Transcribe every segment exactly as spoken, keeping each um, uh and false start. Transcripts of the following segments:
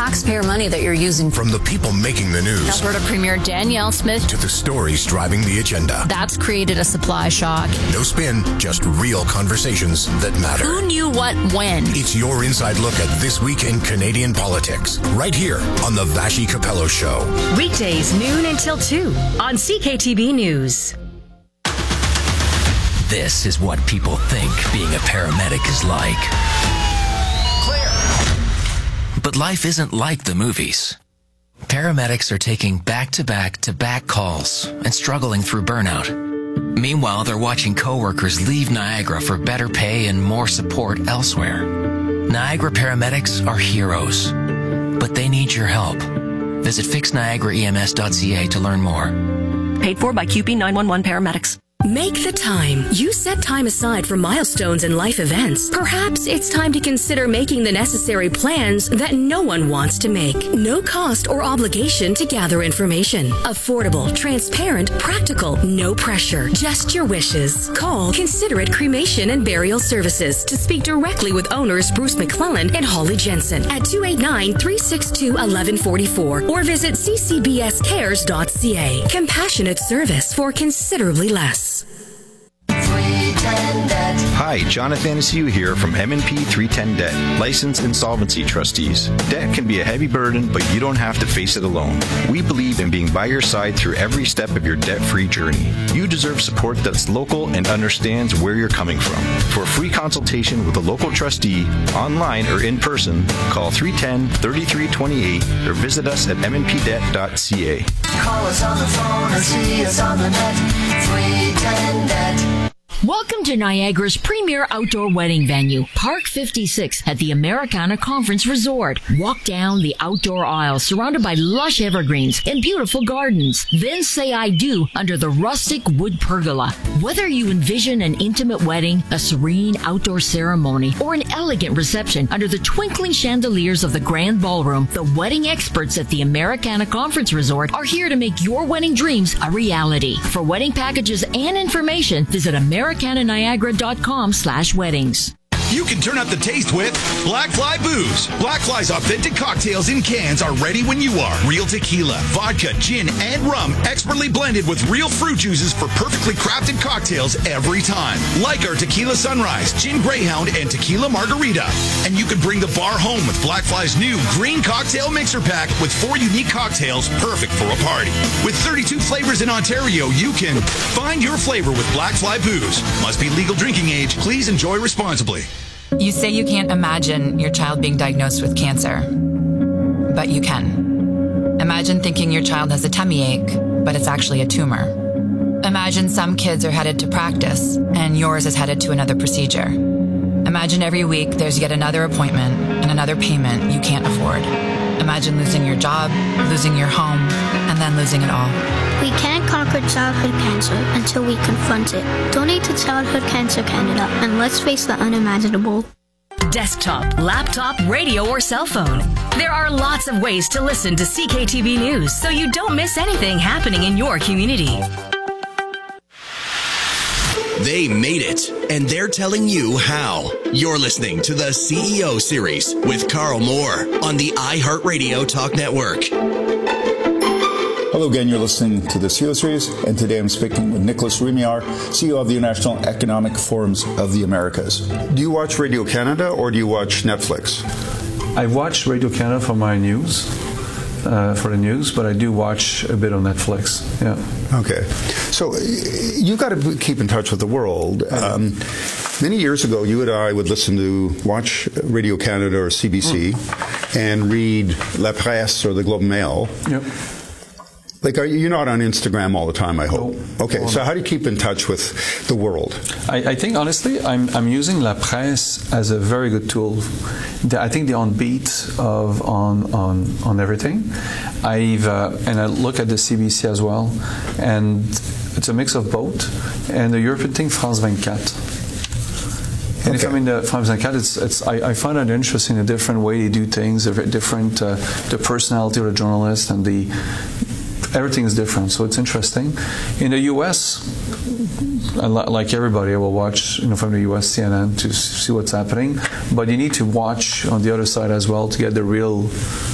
taxpayer money that you're using. From the people making the news. Alberta Premier Danielle Smith. To the stories driving the agenda. That's created a supply shock. No spin, just real conversations that matter. Who knew what when? It's your inside look at this week in Canadian politics. Right here on the Vassy Capello Show. Weekdays noon until two on C K T B News. This is what people think being a paramedic is like. Clear. But life isn't like the movies. Paramedics are taking back-to-back-to-back calls and struggling through burnout. Meanwhile, they're watching coworkers leave Niagara for better pay and more support elsewhere. Niagara paramedics are heroes, but they need your help. Visit fix niagara E M S dot C A to learn more. Paid for by Q P nine one one Paramedics. Make the time. You set time aside for milestones and life events. Perhaps it's time to consider making the necessary plans that no one wants to make. No cost or obligation to gather information. Affordable, transparent, practical, no pressure. Just your wishes. Call Considerate Cremation and Burial Services to speak directly with owners Bruce McClellan and Holly Jensen at two eight nine, three six two, one one four four or visit c c b s cares dot c a. Compassionate service for considerably less. Hi, Jonathan Anaciu here from M and P three ten Debt, licensed insolvency trustees. Debt can be a heavy burden, but you don't have to face it alone. We believe in being by your side through every step of your debt-free journey. You deserve support that's local and understands where you're coming from. For a free consultation with a local trustee, online or in person, call three one zero, three three two eight or visit us at m n p debt dot c a. Call us on the phone or see us on the net. three ten debt. Welcome to Niagara's premier outdoor wedding venue, Park fifty-six at the Americana Conference Resort. Walk down the outdoor aisle surrounded by lush evergreens and beautiful gardens. Then say I do under the rustic wood pergola. Whether you envision an intimate wedding, a serene outdoor ceremony, or an elegant reception under the twinkling chandeliers of the Grand Ballroom, the wedding experts at the Americana Conference Resort are here to make your wedding dreams a reality. For wedding packages and information, visit Americana Niagara dot com slash weddings. You can turn up the taste with Black Fly Booze. Black Fly's authentic cocktails in cans are ready when you are. Real tequila, vodka, gin, and rum, expertly blended with real fruit juices for perfectly crafted cocktails every time. Like our Tequila Sunrise, Gin Greyhound, and Tequila Margarita. And you can bring the bar home with Black Fly's new Green Cocktail Mixer Pack with four unique cocktails perfect for a party. With thirty-two flavors in Ontario, you can find your flavor with Black Fly Booze. Must be legal drinking age. Please enjoy responsibly. You say you can't imagine your child being diagnosed with cancer, but you can. Imagine thinking your child has a tummy ache, but it's actually a tumor. Imagine some kids are headed to practice, and yours is headed to another procedure. Imagine every week there's yet another appointment and another payment you can't afford. Imagine losing your job, losing your home, and then losing it all. We can't conquer childhood cancer until we confront it. Donate to Childhood Cancer Canada and let's face the unimaginable. Desktop, laptop, radio, or cell phone. There are lots of ways to listen to C K T B News so you don't miss anything happening in your community. They made it, and they're telling you how. You're listening to the C E O Series with Carl Moore on the iHeartRadio Talk Network. Hello again, you're listening to the C E O Series, and today I'm speaking with Nicholas Rémillard, C E O of the International Economic Forums of the Americas. Do you watch Radio Canada or do you watch Netflix? I watch Radio Canada for my news, uh, for the news, but I do watch a bit on Netflix, yeah. Okay. So you've got to keep in touch with the world. Um, many years ago, you and I would listen to, watch Radio Canada or C B C mm. and read La Presse or the Globe and Mail. Yep. Like, are you, you're not on Instagram all the time, I hope. No. Okay, so how do you keep in touch with the world? I, I think, honestly, I'm, I'm using La Presse as a very good tool. I think they're on beat of on on, on everything. I've uh, and I look at the C B C as well, and it's a mix of both. And the European thing, France twenty-four. And okay. If I'm in the France twenty-four, it's, it's, I, I find it interesting, the different way they do things, the different, uh, the personality of the journalist, and the everything is different, so it's interesting. In the U S, like everybody, I will watch, you know, from the U S C N N to see what's happening. But you need to watch on the other side as well to get the real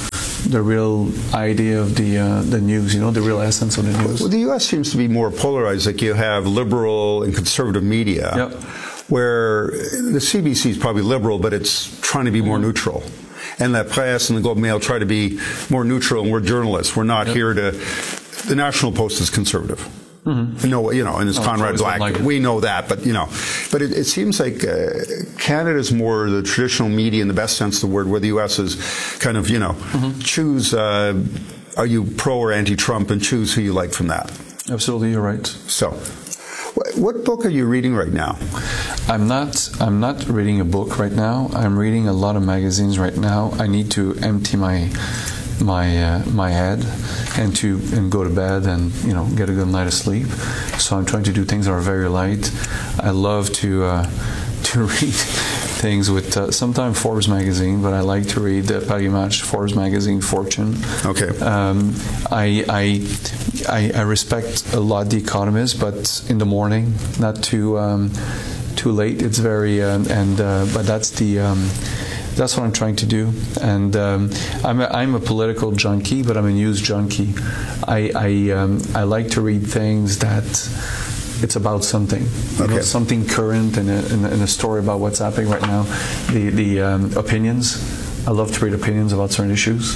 the real idea of the uh, the news, you know, the real essence of the news. Well, the U S seems to be more polarized. Like you have liberal and conservative media, yep. where the C B C is probably liberal, but it's trying to be more mm-hmm. neutral. And La Presse and the Globe and Mail try to be more neutral, and we're journalists. We're not yep. here to... The National Post is conservative. Mm-hmm. You know, you know, and it's oh, Conrad Black. Like it. We know that, but you know, but it, it seems like uh, Canada's more the traditional media in the best sense of the word, where the U S is kind of, you know, mm-hmm. choose, uh, are you pro or anti-Trump, and choose who you like from that. Absolutely, you're right. So, what book are you reading right now? I'm not. I'm not reading a book right now. I'm reading a lot of magazines right now. I need to empty my my uh, my head and to and go to bed and you know get a good night of sleep. So I'm trying to do things that are very light. I love to uh, to read things with uh, sometimes Forbes magazine, but I like to read uh, Paris Match, Forbes magazine, Fortune. Okay. Um, I, I I I respect a lot The Economist, but in the morning, not too um, too late. It's very uh, and uh, but that's the. Um, That's what I'm trying to do, and um, I'm, a, I'm a political junkie, but I'm a news junkie. I I, um, I like to read things that it's about something, you okay. know, something current, and a, and, a, and a story about what's happening right now. The the um, opinions, I love to read opinions about certain issues.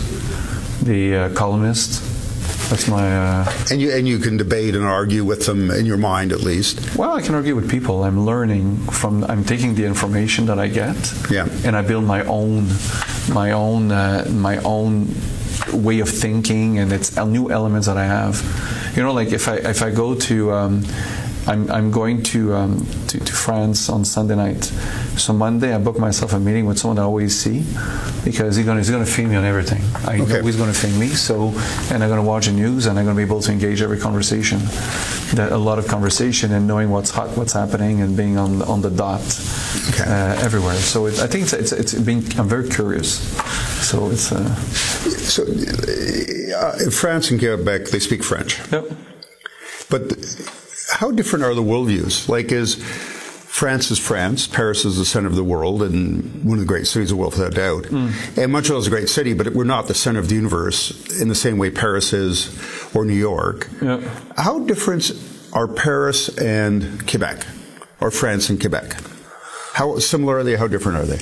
The uh, columnist. That's my. Uh, and you and you can debate and argue with them in your mind, at least. Well, I can argue with people. I'm learning from. I'm taking the information that I get. Yeah. And I build my own, my own, uh, my own way of thinking, and it's new elements that I have. You know, like if I if I go to. Um, I'm I'm going to, um, to to France on Sunday night. So Monday I book myself a meeting with someone I always see, because he's gonna he's gonna feed me on everything. I okay. know he's gonna feed me. So and I'm gonna watch the news, and I'm gonna be able to engage every conversation, that a lot of conversation, and knowing what's hot, what's happening, and being on on the dot okay. uh, everywhere. So it, I think it's it's it's being. I'm very curious. So it's. Uh, so uh, in France and Quebec, they speak French. Yep. But. The, How different are the worldviews? Like, is France is France, Paris is the center of the world, and one of the great cities of the world, without doubt. Mm. And Montreal is a great city, but we're not the center of the universe in the same way Paris is, or New York. Yeah. How different are Paris and Quebec, or France and Quebec? How similar are they? How different are they?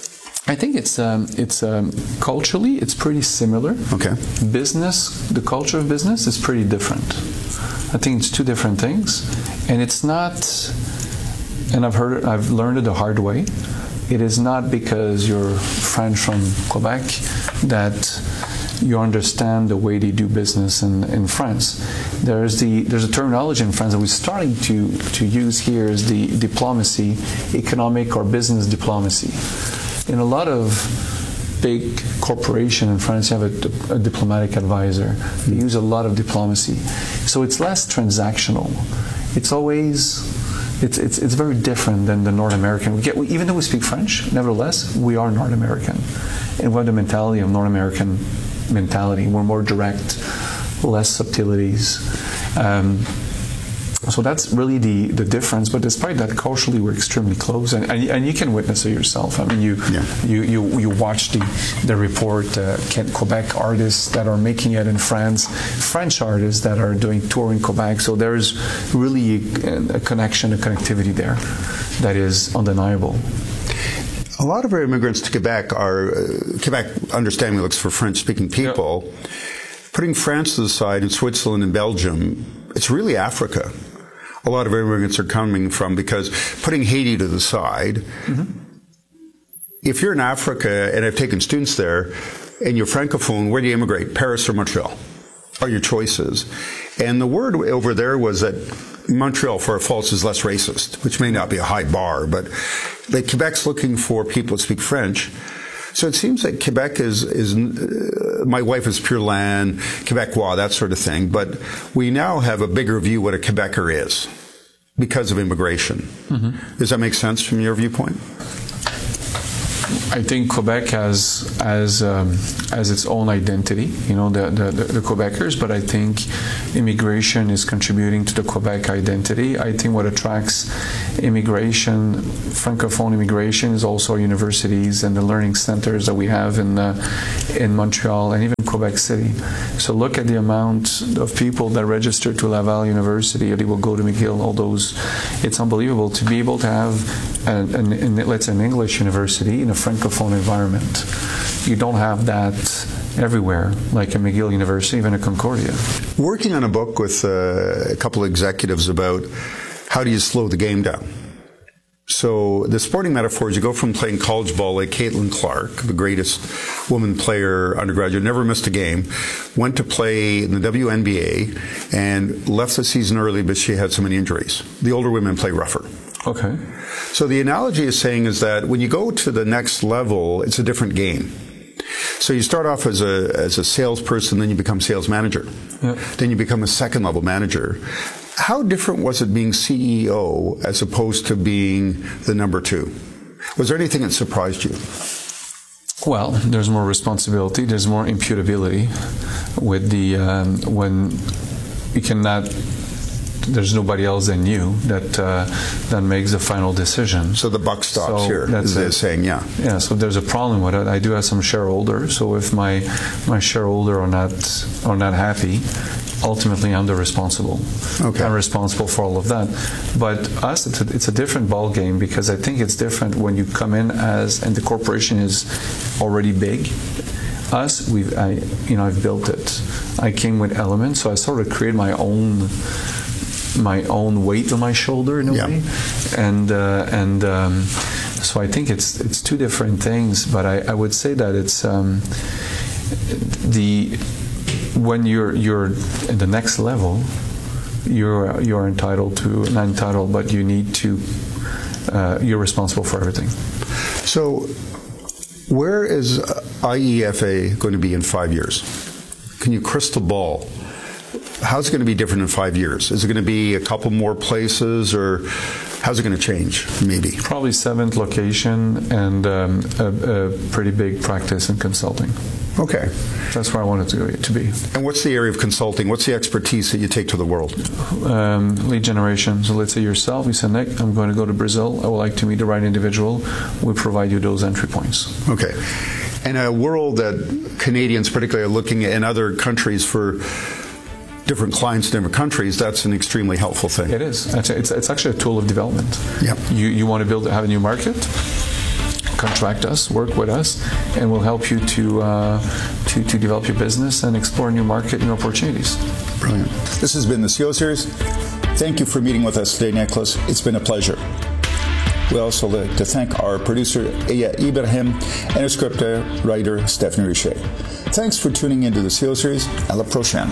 I think it's um, it's um, culturally it's pretty similar. Okay. Business, the culture of business is pretty different. I think it's two different things, and it's not. And I've heard it. I've learned it the hard way. It is not because you're French from Quebec that you understand the way they do business in, in France. There's the there's a terminology in France that we're starting to to use here is the diplomacy, economic or business diplomacy. In a lot of big corporation in France, you have a, a diplomatic advisor. They use a lot of diplomacy, so it's less transactional. It's always, it's it's it's very different than the North American. We get, even though we speak French, nevertheless, we are North American, and we have the mentality of North American mentality. We're more direct, less subtleties. Um, So that's really the, the difference. But despite that, culturally we're extremely close, and, and, and you can witness it yourself. I mean, you yeah. you, you you watch the the report. Uh, Quebec artists that are making it in France, French artists that are doing tour in Quebec. So there is really a, a connection, a connectivity there that is undeniable. A lot of our immigrants to Quebec are uh, Quebec. Understanding looks for French-speaking people. Yeah. Putting France to the side, and Switzerland and Belgium, it's really Africa. A lot of immigrants are coming from, because putting Haiti to the side, mm-hmm. if you're in Africa, and I've taken students there, and you're Francophone, where do you immigrate? Paris or Montreal are your choices. And the word over there was that Montreal, for a false, is less racist, which may not be a high bar, but like Quebec's looking for people to speak French. So it seems like Quebec is, is uh, my wife is Pure Land, Quebecois, that sort of thing. But we now have a bigger view what a Quebecer is because of immigration. Mm-hmm. Does that make sense from your viewpoint? I think Quebec has as um, as its own identity, you know, the, the the Quebecers. But I think immigration is contributing to the Quebec identity. I think what attracts immigration, francophone immigration, is also our universities and the learning centers that we have in uh, in Montreal and even Quebec City. So look at the amount of people that register to Laval University, or they will go to McGill. All those, it's unbelievable to be able to have an, an, an let's say an English university in a francophone environment. You don't have that everywhere, like a McGill University, even a Concordia. Working on a book with uh, a couple of executives about how do you slow the game down. So the sporting metaphor is you go from playing college ball like Caitlin Clark, the greatest woman player undergraduate, never missed a game, went to play in the W N B A and left the season early because she had so many injuries. The older women play rougher. Okay. So the analogy is saying is that when you go to the next level, it's a different game. So you start off as a as a salesperson, then you become sales manager. Yep. Then you become a second level manager. How different was it being C E O as opposed to being the number two? Was there anything that surprised you? Well, there's more responsibility. There's more imputability with the um, when you cannot. There's nobody else than you that uh, that makes the final decision. So the buck stops so here, that's as they're saying, yeah. Yeah, so there's a problem with it. I do have some shareholders, so if my my shareholder are not are not happy, ultimately I'm the responsible. Okay. I'm responsible for all of that. But us, it's a, it's a different ball game, because I think it's different when you come in as, and the corporation is already big. Us, we've, I, you know, I've built it. I came with elements, so I sort of created my own. my own weight on my shoulder in a yeah. way, and uh, and um, so I think it's it's two different things. But I, I would say that it's um, the when you're you're at the next level, you're you're entitled to not entitled, but you need to uh, you're responsible for everything. So, where is I E F A going to be in five years? Can you crystal ball? How's it going to be different in five years? Is it going to be a couple more places, or how's it going to change, maybe? Probably seventh location and um, a, a pretty big practice in consulting. Okay. That's where I want it to, go, to be. And what's the area of consulting? What's the expertise that you take to the world? Um, lead generation. So let's say yourself, you say, Nick, I'm going to go to Brazil. I would like to meet the right individual. We provide you those entry points. Okay. In a world that Canadians particularly are looking at in other countries for different clients in different countries, that's an extremely helpful thing. It is. It's, it's, it's actually a tool of development. Yep. You, you want to build, have a new market? Contract us, work with us, and we'll help you to, uh, to, to develop your business and explore new market, new opportunities. Brilliant. This has been the C E O Series. Thank you for meeting with us today, Nicholas. It's been a pleasure. We also like to thank our producer, Aya Ibrahim, and our script writer, Stephanie Richer. Thanks for tuning into the C E O Series. À la prochaine.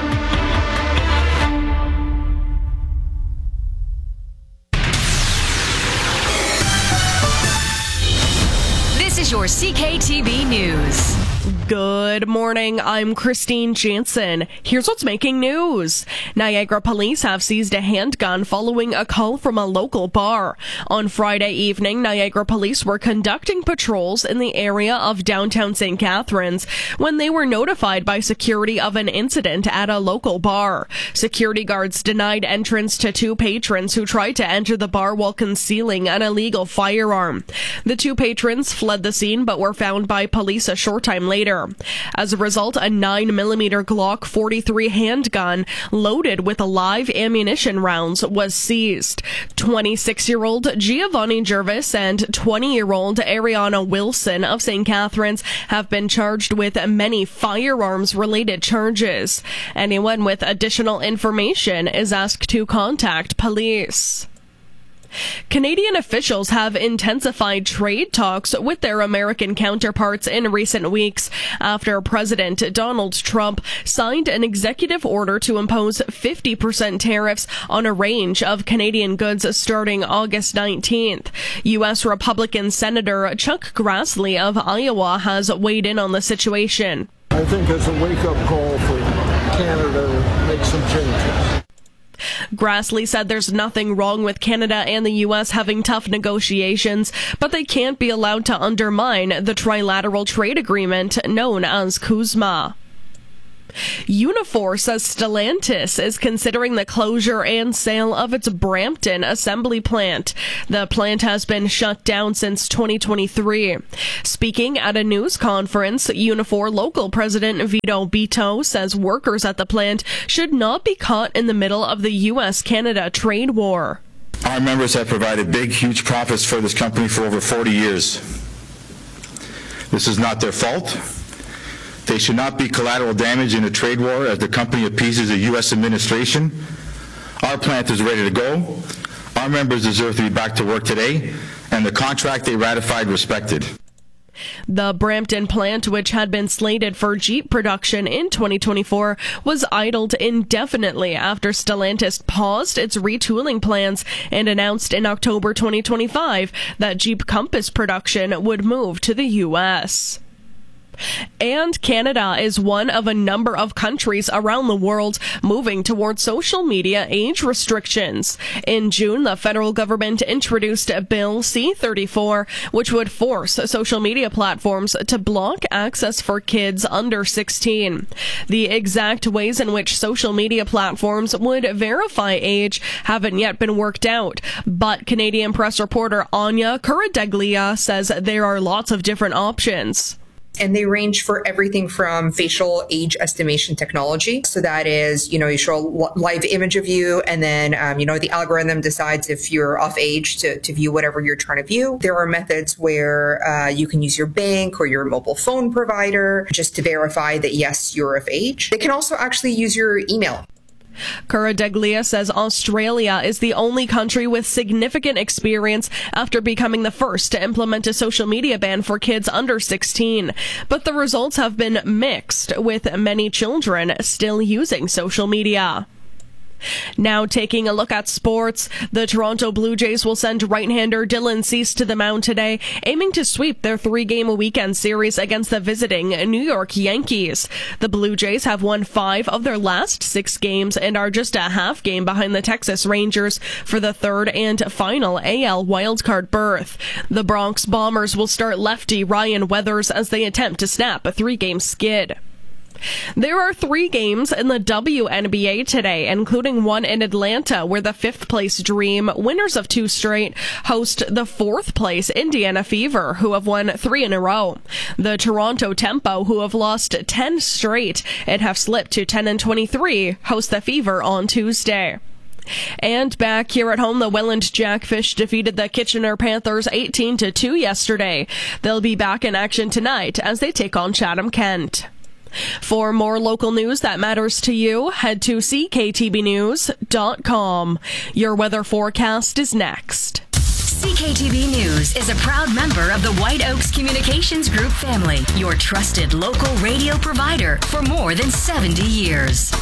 Your C K T V News. Good morning, I'm Christine Jansen. Here's what's making news. Niagara police have seized a handgun following a call from a local bar. On Friday evening, Niagara police were conducting patrols in the area of downtown Saint Catharines when they were notified by security of an incident at a local bar. Security guards denied entrance to two patrons who tried to enter the bar while concealing an illegal firearm. The two patrons fled the scene but were found by police a short time later. As a result, a nine millimeter Glock forty-three handgun loaded with live ammunition rounds was seized. twenty-six-year-old Giovanni Jervis and twenty-year-old Ariana Wilson of Saint Catharines have been charged with many firearms-related charges. Anyone with additional information is asked to contact police. Canadian officials have intensified trade talks with their American counterparts in recent weeks after President Donald Trump signed an executive order to impose fifty percent tariffs on a range of Canadian goods starting August nineteenth. U S Republican Senator Chuck Grassley of Iowa has weighed in on the situation. I think it's a wake-up call for Canada to make some changes. Grassley said there's nothing wrong with Canada and the U S having tough negotiations, but they can't be allowed to undermine the trilateral trade agreement known as CUSMA. Unifor says Stellantis is considering the closure and sale of its Brampton assembly plant. The plant has been shut down since twenty twenty-three. Speaking at a news conference, Unifor local president Vito Bito says workers at the plant should not be caught in the middle of the U S Canada trade war. Our members have provided big, huge profits for this company for over forty years. This is not their fault. They should not be collateral damage in a trade war as the company appeases the U S administration. Our plant is ready to go. Our members deserve to be back to work today, and the contract they ratified respected. The Brampton plant, which had been slated for Jeep production in twenty twenty-four, was idled indefinitely after Stellantis paused its retooling plans and announced in October twenty twenty-five that Jeep Compass production would move to the U S And Canada is one of a number of countries around the world moving towards social media age restrictions. In June, the federal government introduced Bill C thirty-four, which would force social media platforms to block access for kids under sixteen. The exact ways in which social media platforms would verify age haven't yet been worked out, but Canadian press reporter Anya Kuradeglia says there are lots of different options. And they range for everything from facial age estimation technology. So that is, you know, you show a live image of you, and then, um, you know, the algorithm decides if you're of age to, to view whatever you're trying to view. There are methods where uh, you can use your bank or your mobile phone provider just to verify that, yes, you're of age. They can also actually use your email. Kuradeglia says Australia is the only country with significant experience after becoming the first to implement a social media ban for kids under sixteen. But the results have been mixed, with many children still using social media. Now taking a look at sports, the Toronto Blue Jays will send right-hander Dylan Cease to the mound today, aiming to sweep their three-game weekend series against the visiting New York Yankees. The Blue Jays have won five of their last six games and are just a half game behind the Texas Rangers for the third and final A L wildcard berth. The Bronx Bombers will start lefty Ryan Weathers as they attempt to snap a three-game skid. There are three games in the W N B A today, including one in Atlanta, where the fifth-place Dream, winners of two straight, host the fourth-place Indiana Fever, who have won three in a row. The Toronto Tempo, who have lost ten straight and have slipped to ten and twenty-three, host the Fever on Tuesday. And back here at home, the Welland Jackfish defeated the Kitchener Panthers eighteen to two yesterday. They'll be back in action tonight as they take on Chatham-Kent. For more local news that matters to you, head to c k t b news dot com. Your weather forecast is next. C K T B News is a proud member of the White Oaks Communications Group family, your trusted local radio provider for more than seventy years.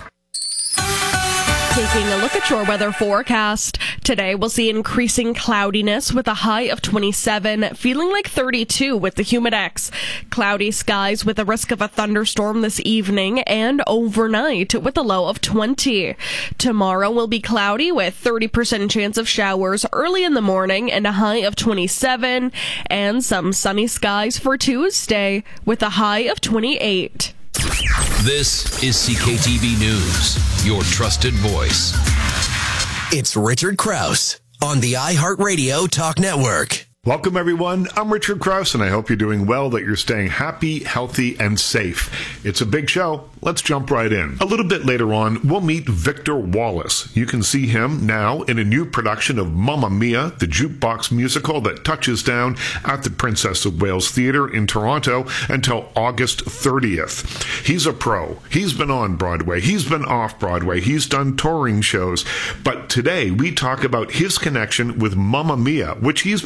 Taking a look at your weather forecast. Today we'll see increasing cloudiness with a high of twenty-seven, feeling like thirty-two with the Humidex. Cloudy skies with a risk of a thunderstorm this evening and overnight with a low of twenty. Tomorrow will be cloudy with thirty percent chance of showers early in the morning and a high of twenty-seven, and some sunny skies for Tuesday with a high of twenty-eight. This is C K T V News, your trusted voice. It's Richard Krause on the iHeartRadio Talk Network. Welcome, everyone. I'm Richard Krause, and I hope you're doing well, that you're staying happy, healthy, and safe. It's a big show. Let's jump right in. A little bit later on, we'll meet Victor Wallace. You can see him now in a new production of Mamma Mia, the jukebox musical that touches down at the Princess of Wales Theatre in Toronto until August thirtieth. He's a pro. He's been on Broadway. He's been off Broadway. He's done touring shows. But today, we talk about his connection with Mamma Mia, which he's been doing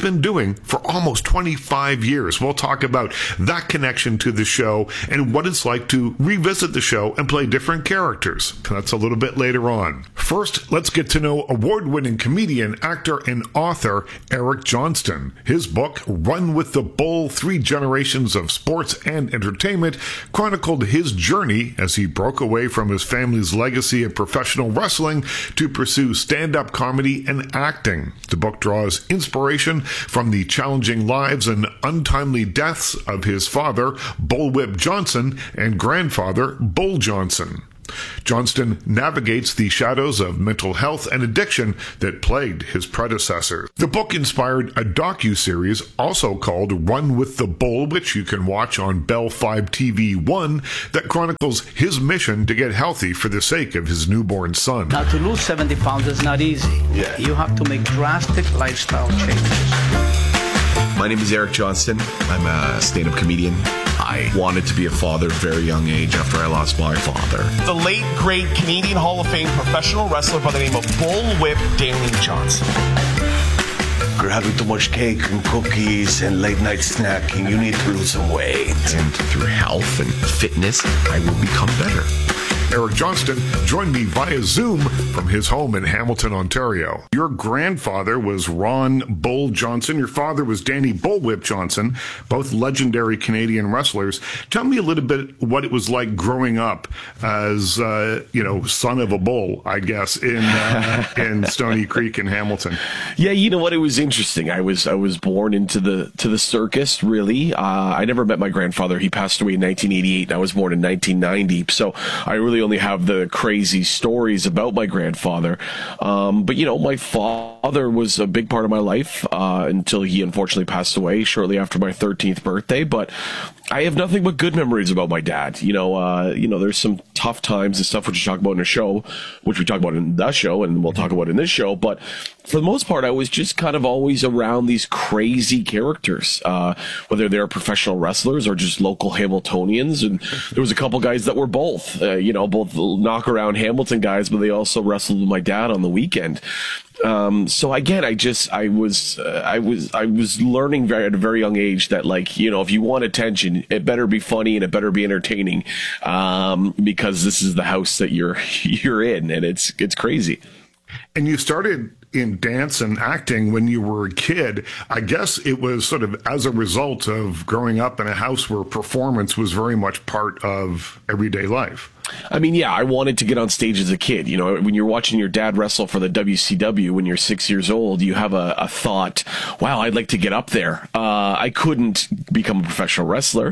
wrestling for almost twenty-five years. We'll talk about that connection to the show and what it's like to revisit the show and play different characters. That's a little bit later on. First, let's get to know award-winning comedian, actor, and author Eric Johnston. His book, Run with the Bull, Three Generations of Sports and Entertainment, chronicled his journey as he broke away from his family's legacy of professional wrestling to pursue stand-up comedy and acting. The book draws inspiration from the challenging lives and untimely deaths of his father, Bullwhip Johnson, and grandfather, Bull Johnson. Johnston navigates the shadows of mental health and addiction that plagued his predecessors. The book inspired a docuseries also called Run with the Bull, which you can watch on Bell five T V one, that chronicles his mission to get healthy for the sake of his newborn son. Now, to lose seventy pounds is not easy. Yeah. You have to make drastic lifestyle changes. My name is Eric Johnston. I'm a stand-up comedian. I wanted to be a father at a very young age after I lost my father. The late, great Canadian Hall of Fame professional wrestler by the name of Bullwhip Danny Johnson. You're having too much cake and cookies and late-night snacking. You need to lose some weight. And through health and fitness, I will become better. Eric Johnston joined me via Zoom from his home in Hamilton, Ontario. Your grandfather was Ron Bull Johnson. Your father was Danny Bullwhip Johnson, both legendary Canadian wrestlers. Tell me a little bit what it was like growing up as, uh, you know, son of a bull, I guess, in uh, in Stony Creek in Hamilton. Yeah, you know what? It was interesting. I was I was born into the to the circus. Really, uh, I never met my grandfather. He passed away in nineteen eighty-eight, and I was born in nineteen ninety. So I really only have the crazy stories about my grandfather. Um, but, you know, my father was a big part of my life uh, until he unfortunately passed away shortly after my thirteenth birthday. But I have nothing but good memories about my dad. You know, uh, you know, there's some tough times and stuff which we talk about in the show, which we talk about in the show, and we'll talk about in this show. But for the most part, I was just kind of always around these crazy characters, uh, whether they're professional wrestlers or just local Hamiltonians. And there was a couple guys that were both, uh, you know, both knock around Hamilton guys, but they also wrestled with my dad on the weekend. Um, so again, I just, I was, uh, I was, I was learning very, at a very young age that, like, you know, if you want attention, it better be funny and it better be entertaining, um, because this is the house that you're, you're in, and it's, it's crazy. And you started in dance and acting when you were a kid. I guess it was sort of as a result of growing up in a house where performance was very much part of everyday life. I mean, yeah, I wanted to get on stage as a kid. You know, when you're watching your dad wrestle for the W C W when you're six years old, you have a, a thought, wow, I'd like to get up there. Uh, I couldn't become a professional wrestler.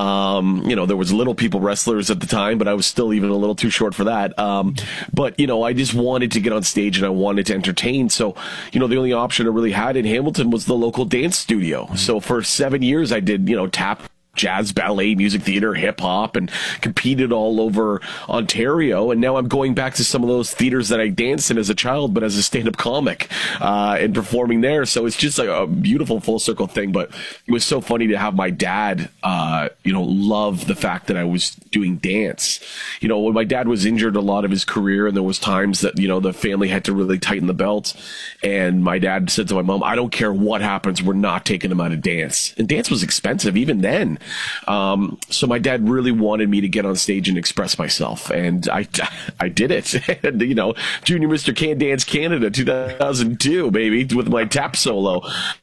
Um, you know, there was little people wrestlers at the time, but I was still even a little too short for that. Um, but, you know, I just wanted to get on stage and I wanted to entertain. So, you know, the only option I really had in Hamilton was the local dance studio. So for seven years, I did, you know, tap, jazz, ballet, music theater, hip hop, and competed all over Ontario. And now I'm going back to some of those theaters that I danced in as a child, but as a stand-up comic, uh, and performing there. So it's just like a beautiful full circle thing. But it was so funny to have my dad, uh, you know, love the fact that I was doing dance. You know, when my dad was injured a lot of his career, and there was times that, you know, the family had to really tighten the belt. And my dad said to my mom, I don't care what happens, we're not taking him out of dance. And dance was expensive even then. Um, so my dad really wanted me to get on stage and express myself, and I, I did it. And, you know, Junior Mister Can Dance Canada two thousand two, baby, with my tap solo.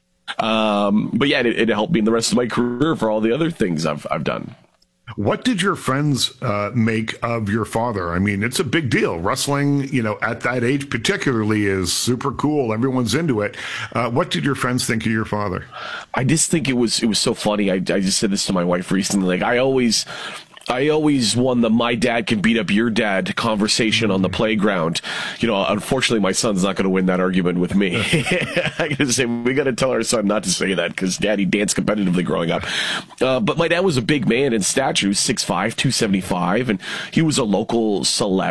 Um, but yeah, it, it helped me in the rest of my career for all the other things I've I've done. What did your friends uh, make of your father? I mean, it's a big deal. Wrestling, you know, at that age particularly is super cool. Everyone's into it. Uh, what did your friends think of your father? I just think it was it was so funny. I, I just said this to my wife recently. Like, I always... I always won the my dad can beat up your dad conversation on the playground. You know, unfortunately, my son's not going to win that argument with me. I got to say, we got to tell our son not to say that, because daddy danced competitively growing up. Uh, but my dad was a big man in stature, six five, two seventy-five, and he was a local celebrity.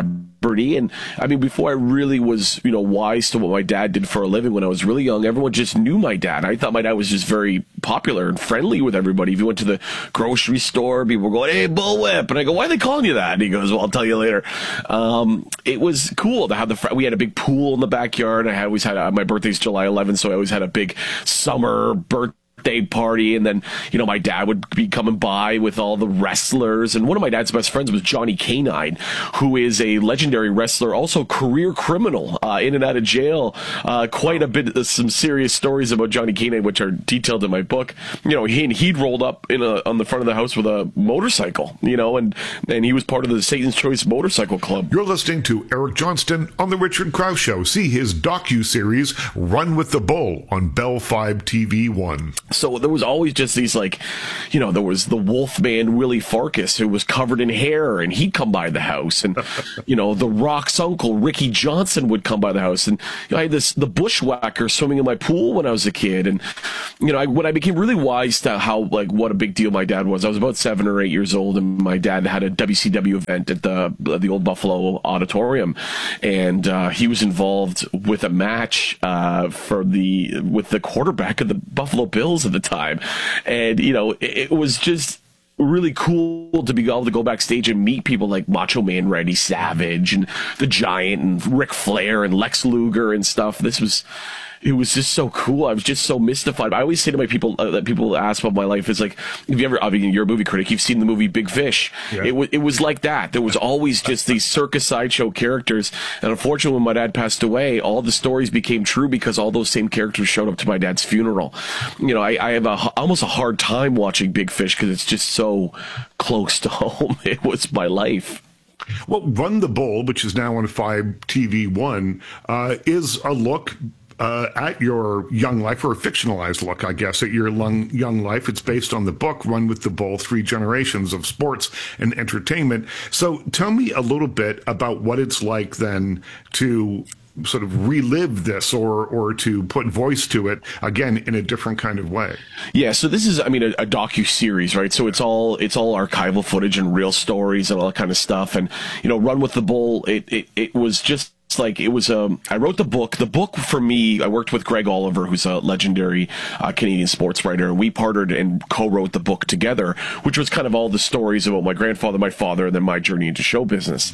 celebrity. And I mean, before I really was, you know, wise to what my dad did for a living when I was really young, everyone just knew my dad. I thought my dad was just very popular and friendly with everybody. If you went to the grocery store, people were going, "Hey, Bullwhip," and I go, "Why are they calling you that?" And he goes, "Well, I'll tell you later." Um, it was cool to have the. Fr- we had a big pool in the backyard. I always had a, my birthday's July eleventh, so I always had a big summer birthday party, and then, you know, my dad would be coming by with all the wrestlers, and one of my dad's best friends was Johnny Canine, who is a legendary wrestler, also career criminal, uh, in and out of jail. Uh, quite a bit of some serious stories about Johnny Canine, which are detailed in my book. You know, he he'd rolled up in a on the front of the house with a motorcycle, you know, and and he was part of the Satan's Choice Motorcycle Club. You're listening to Eric Johnston on the Richard Krause Show. See his docu-series Run with the Bull on Bell five T V one. So there was always just these, like, you know, there was the Wolfman Willie Farkas, who was covered in hair, and he'd come by the house. And, you know, the Rock's uncle, Ricky Johnson, would come by the house. And you know, I had this, the bushwhacker swimming in my pool when I was a kid. And, you know, I, when I became really wise to how, like, what a big deal my dad was, I was about seven or eight years old, and my dad had a W C W event at the, the old Buffalo Auditorium. And uh, he was involved with a match uh, for the, with the quarterback of the Buffalo Bills at the time. And, you know, it, it was just really cool to be able to go backstage and meet people like Macho Man Randy Savage and the Giant and Ric Flair and Lex Luger and stuff. This was... It was just so cool. I was just so mystified. I always say to my people uh, that people ask about my life, it's like, if you ever, I mean, you're a movie critic, you've seen the movie Big Fish. Yeah. It was, it was like that. There was always just these circus sideshow characters. And unfortunately, when my dad passed away, all the stories became true because all those same characters showed up to my dad's funeral. You know, I, I have a, almost a hard time watching Big Fish because it's just so close to home. It was my life. Well, Run the Bull, which is now on five T V one, uh, is a look Uh, at your young life, or a fictionalized look, I guess, at your young, young life. It's based on the book, Run with the Bull, Three Generations of Sports and Entertainment. So tell me a little bit about what it's like then to sort of relive this, or or to put voice to it again in a different kind of way. Yeah, so this is, I mean, a, a docu-series, right? So it's all it's all archival footage and real stories and all that kind of stuff. And, you know, Run with the Bull, it it, it was just It's like it was. Um, I wrote the book. The book for me, I worked with Greg Oliver, who's a legendary uh, Canadian sports writer, and we partnered and co-wrote the book together, which was kind of all the stories about my grandfather, my father, and then my journey into show business.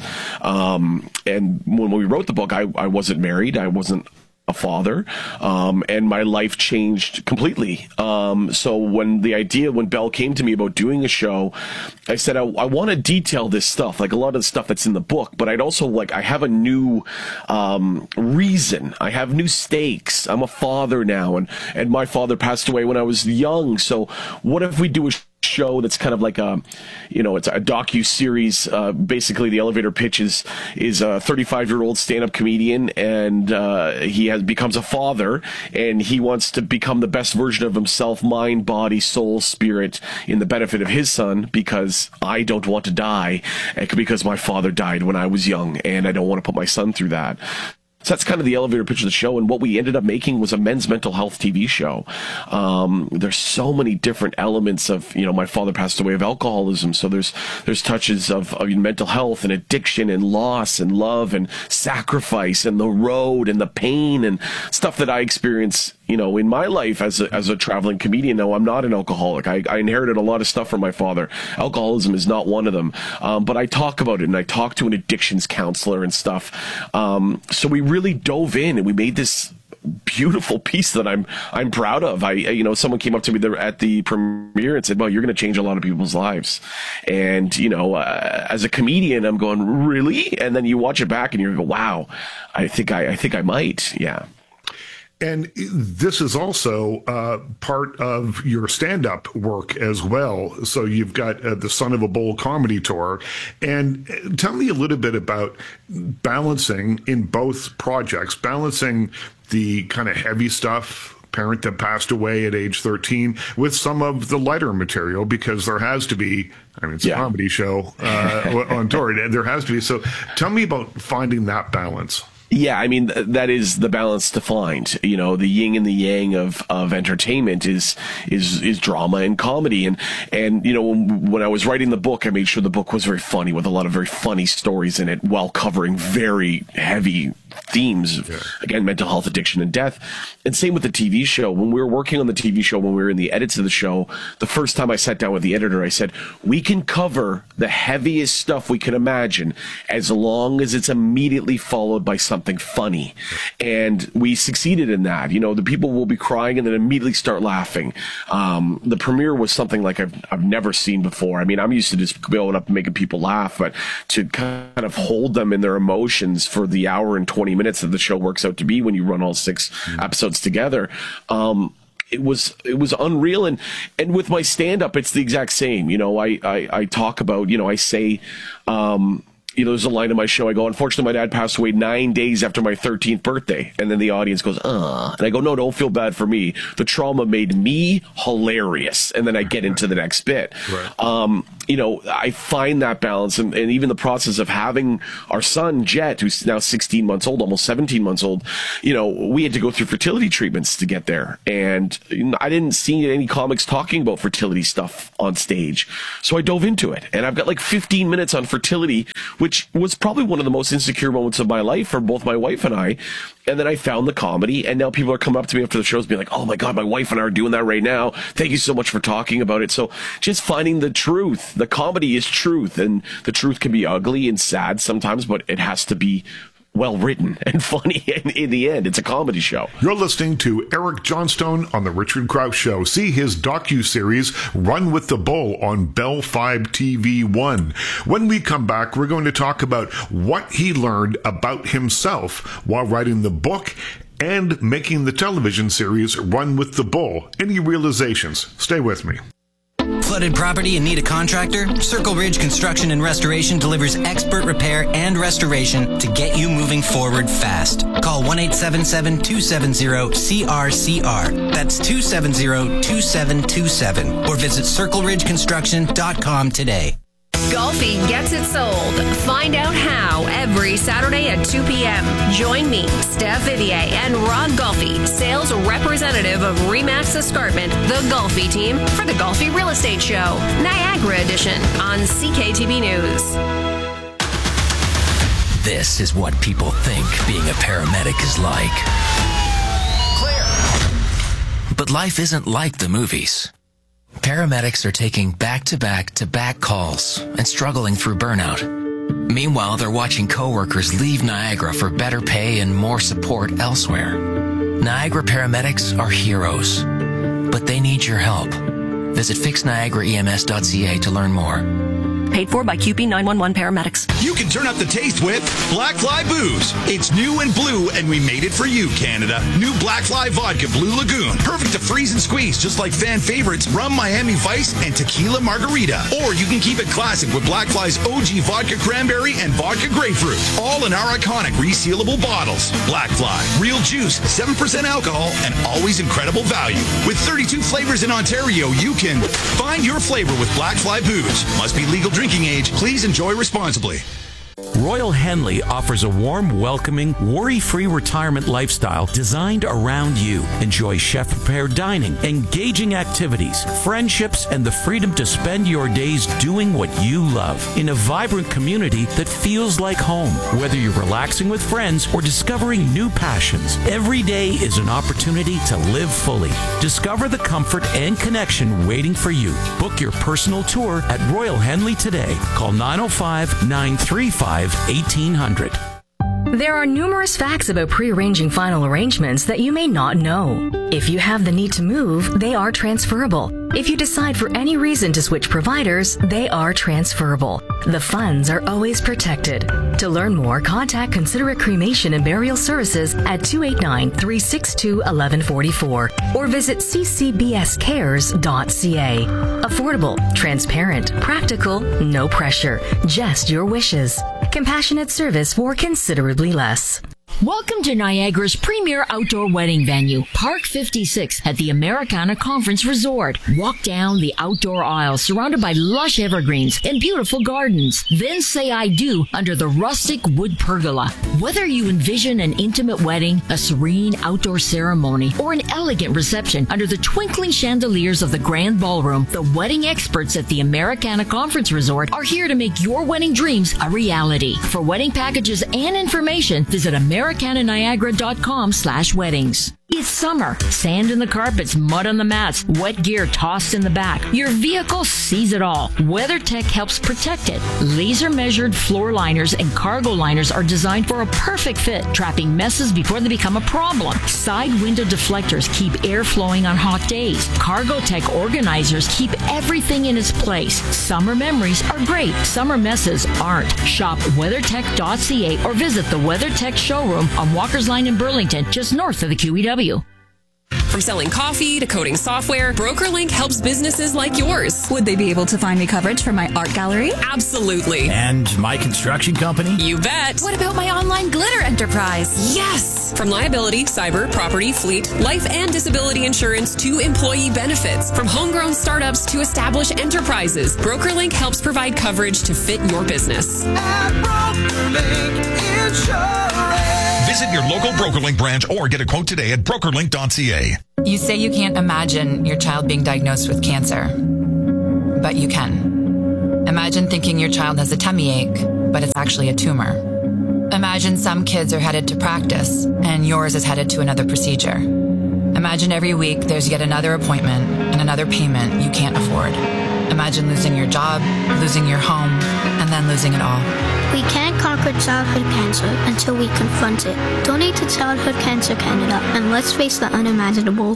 Um, and when we wrote the book, I, I wasn't married. I wasn't a father, um, and my life changed completely. Um, so when the idea, when Bell came to me about doing a show, I said, I, I want to detail this stuff, like a lot of the stuff that's in the book, but I'd also like, I have a new, um, reason. I have new stakes. I'm a father now, and, and my father passed away when I was young. So what if we do a show that's kind of like a, you know, it's a docu-series. Uh, basically, the elevator pitch is, is a thirty-five-year-old stand-up comedian, and uh, he has becomes a father, and he wants to become the best version of himself, mind, body, soul, spirit, in the benefit of his son, because I don't want to die, because my father died when I was young, and I don't want to put my son through that. So that's kind of the elevator pitch of the show, and what we ended up making was a men's mental health T V show. Um, there's so many different elements of, you know, my father passed away of alcoholism, so there's there's touches of, of mental health and addiction and loss and love and sacrifice and the road and the pain and stuff that I experience, you know, in my life as a, as a traveling comedian. No, I'm not an alcoholic. I, I inherited a lot of stuff from my father. Alcoholism is not one of them, um, but I talk about it, and I talk to an addictions counselor and stuff. Um, so we really dove in, and we made this beautiful piece that I'm I'm proud of. I you know someone came up to me there at the premiere and said, "Well, you're going to change a lot of people's lives." And you know, uh, as a comedian, I'm going, "Really?" And then you watch it back, and you go, "Wow, I think I I think I might." Yeah. And this is also uh, part of your stand-up work as well. So you've got uh, the Son of a Bull comedy tour. And tell me a little bit about balancing in both projects, balancing the kind of heavy stuff, parent that passed away at age thirteen, with some of the lighter material, because there has to be, I mean, it's yeah. a comedy show uh, on tour. There has to be. So tell me about finding that balance. Yeah, I mean, th- that is the balance to find. You know, the yin and the yang of, of entertainment is is is drama and comedy. And, and you know, when, when I was writing the book, I made sure the book was very funny, with a lot of very funny stories in it, while covering very heavy themes, yeah. Again, mental health, addiction, and death. And same with the T V show. When we were working on the T V show, when we were in the edits of the show, the first time I sat down with the editor, I said, we can cover the heaviest stuff we can imagine as long as it's immediately followed by something funny. And we succeeded in that. You know, the people will be crying and then immediately start laughing. Um, the premiere was something like I've, I've never seen before. I mean, I'm used to just going up and making people laugh, but to kind of hold them in their emotions for the hour and twenty minutes that the show works out to be when you run all six mm-hmm. episodes together, um, it was it was unreal. And and with my stand-up, it's the exact same. You know, I, I, I talk about, you know, I say, um, you know, there's a line in my show. I go, unfortunately, my dad passed away nine days after my thirteenth birthday. And then the audience goes, uh. And I go, no, don't feel bad for me. The trauma made me hilarious. And then I get into the next bit. Right. Um, you know, I find that balance. And, and even the process of having our son, Jet, who's now sixteen months old, almost seventeen months old, you know, we had to go through fertility treatments to get there. And I didn't see any comics talking about fertility stuff on stage. So I dove into it. And I've got like fifteen minutes on fertility, which was probably one of the most insecure moments of my life for both my wife and I. And then I found the comedy, and now people are coming up to me after the shows being like, oh my God, my wife and I are doing that right now. Thank you so much for talking about it. So just finding the truth. The comedy is truth, and the truth can be ugly and sad sometimes, but it has to be well written and funny. And in the end, it's a comedy show. You're listening to Eric Johnstone on The Richard Krause Show. See his docu-series, Run with the Bull, on Bell five T V one. When we come back, we're going to talk about what he learned about himself while writing the book and making the television series Run with the Bull. Any realizations? Stay with me. Flooded property and need a contractor? Circle Ridge Construction and Restoration delivers expert repair and restoration to get you moving forward fast. Call one eight seven seven, two seven zero, C R C R. That's two seven zero, two seven two seven. Or visit circle ridge construction dot com today. Golfi gets it sold. Find out how every Saturday at two p.m. Join me, Steph Vivier, and Rod Golfi, sales representative of Remax Escarpment, the Golfi team, for the Golfi Real Estate Show, Niagara Edition, on C K T B News. This is what people think being a paramedic is like. Clear. But life isn't like the movies. Paramedics are taking back-to-back-to-back calls and struggling through burnout. Meanwhile, they're watching coworkers leave Niagara for better pay and more support elsewhere. Niagara paramedics are heroes, but they need your help. Visit fix niagara E M S dot C A to learn more. Paid for by Q P nine one one Paramedics. You can turn up the taste with Black Fly Booze. It's new and blue, and we made it for you, Canada. New Black Fly Vodka Blue Lagoon. Perfect to freeze and squeeze, just like fan favorites Rum Miami Vice and Tequila Margarita. Or you can keep it classic with Black Fly's O G Vodka Cranberry and Vodka Grapefruit. All in our iconic resealable bottles. Black Fly. Real juice, seven percent alcohol, and always incredible value. With thirty-two flavors in Ontario, you can find your flavor with Black Fly Booze. Must be legal drinking age. Please enjoy responsibly. Royal Henley offers a warm, welcoming, worry-free retirement lifestyle designed around you. Enjoy chef-prepared dining, engaging activities, friendships, and the freedom to spend your days doing what you love in a vibrant community that feels like home. Whether you're relaxing with friends or discovering new passions, every day is an opportunity to live fully. Discover the comfort and connection waiting for you. Book your personal tour at Royal Henley today. Call nine oh five, nine three five, eighteen hundred. There are numerous facts about pre-arranging final arrangements that you may not know. If you have the need to move, they are transferable. If you decide for any reason to switch providers, they are transferable. The funds are always protected. To learn more, contact Considerate Cremation and Burial Services at two eight nine, three six two, one one four four or visit c c b s cares dot c a. Affordable, transparent, practical, no pressure, just your wishes. Compassionate service for considerably less. Welcome to Niagara's premier outdoor wedding venue, Park fifty-six at the Americana Conference Resort. Walk down the outdoor aisle surrounded by lush evergreens and beautiful gardens. Then say I do under the rustic wood pergola. Whether you envision an intimate wedding, a serene outdoor ceremony, or an elegant reception under the twinkling chandeliers of the grand ballroom, the wedding experts at the Americana Conference Resort are here to make your wedding dreams a reality. For wedding packages and information, visit Americana Niagara.com slash weddings. It's summer. Sand in the carpets, mud on the mats, wet gear tossed in the back. Your vehicle sees it all. WeatherTech helps protect it. Laser-measured floor liners and cargo liners are designed for a perfect fit, trapping messes before they become a problem. Side window deflectors keep air flowing on hot days. Cargotech organizers keep everything in its place. Summer memories are great. Summer messes aren't. Shop weathertech dot c a or visit the WeatherTech showroom on Walker's Line in Burlington, just north of the Q E W. From selling coffee to coding software, BrokerLink helps businesses like yours. Would they be able to find me coverage for my art gallery? Absolutely. And my construction company? You bet. What about my online glitter enterprise? Yes! From liability, cyber, property, fleet, life and disability insurance to employee benefits. From homegrown startups to established enterprises, BrokerLink helps provide coverage to fit your business. At BrokerLink Insurance. Visit your local BrokerLink branch or get a quote today at broker link dot c a. You say you can't imagine your child being diagnosed with cancer, but you can. Imagine thinking your child has a tummy ache, but it's actually a tumor. Imagine some kids are headed to practice and yours is headed to another procedure. Imagine every week there's yet another appointment and another payment you can't afford. Imagine losing your job, losing your home, and then losing it all. We can't conquer childhood cancer until we confront it. Donate to Childhood Cancer Canada and let's face the unimaginable.